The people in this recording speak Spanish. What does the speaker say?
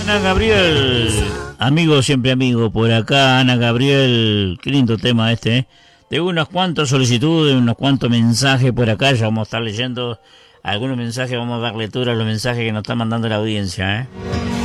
Ana Gabriel, amigo, siempre amigo, por acá, Ana Gabriel, qué lindo tema este, ¿eh? De unas cuantas solicitudes, unos cuantos mensajes por acá, ya vamos a estar leyendo algunos mensajes, vamos a dar lectura a los mensajes que nos está mandando la audiencia, ¿eh?